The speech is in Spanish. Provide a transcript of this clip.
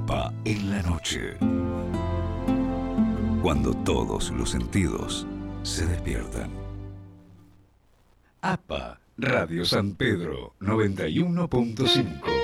APA en la noche. Cuando todos los sentidos se despiertan. APA, Radio San Pedro 91.5.